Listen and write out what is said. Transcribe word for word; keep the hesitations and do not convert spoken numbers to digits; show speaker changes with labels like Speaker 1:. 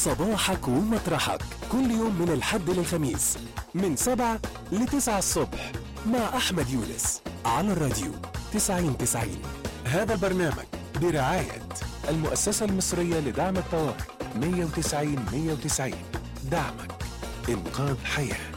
Speaker 1: صباحك ومطرحك كل يوم من الحد للخميس من سبعة لتسعة الصبح مع أحمد يونس على الراديو تسعين تسعين. هذا البرنامج برعاية المؤسسة المصرية لدعم الطوارئ مية وتسعين مية وتسعين. دعمك إنقاذ حياة.